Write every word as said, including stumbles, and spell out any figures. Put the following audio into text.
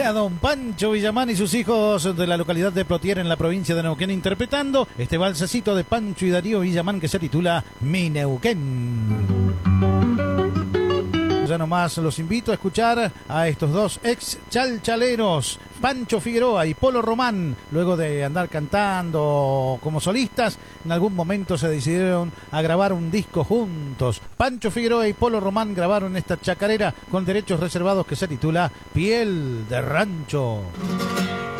a don Pancho Villamán y sus hijos de la localidad de Plotier en la provincia de Neuquén interpretando este balsecito de Pancho y Darío Villamán que se titula Mi Neuquén. Ya nomás los invito a escuchar a estos dos ex chalchaleros, Pancho Figueroa y Polo Román. Luego de andar cantando como solistas, en algún momento se decidieron a grabar un disco juntos. Pancho Figueroa y Polo Román grabaron esta chacarera con derechos reservados que se titula Piel de Rancho.